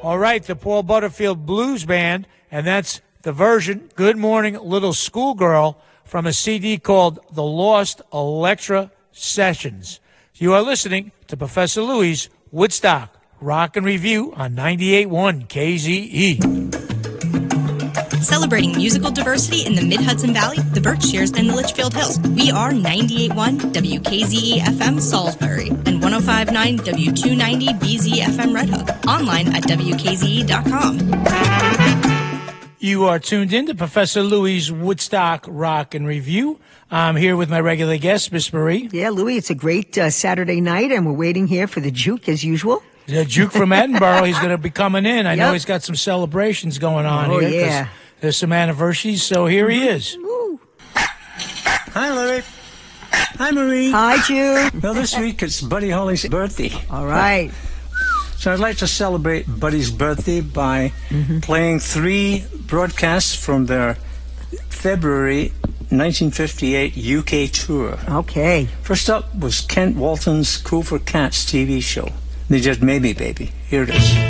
All right, the Paul Butterfield Blues Band, and that's the version, Good Morning Little Schoolgirl, from a CD called The Lost Electra Sessions. You are listening to Professor Louie's Woodstock Rock and Review on 98.1 KZE. Celebrating musical diversity in the Mid-Hudson Valley, the Berkshires, and the Litchfield Hills. We are 98.1 WKZE-FM Salisbury and 105.9 W290BZ-FM Red Hook. Online at WKZE.com. You are tuned in to Professor Louie's Woodstock Rock and Review. I'm here with my regular guest, Miss Marie. Yeah, Louie, it's a great Saturday night, and we're waiting here for the Juke, as usual. The Juke from Edinburgh, he's going to be coming in. I know he's got some celebrations going on here. Yeah. There's some anniversaries, so here he is. Woo. Hi, Louie. Hi, Marie. Hi, Juke. Well, this week it's Buddy Holly's birthday. All right. So I'd like to celebrate Buddy's birthday by playing 3 broadcasts from their February 1958 UK tour. Okay. First up was Kent Walton's Cool for Cats TV show. They did Maybe Baby. Here it is.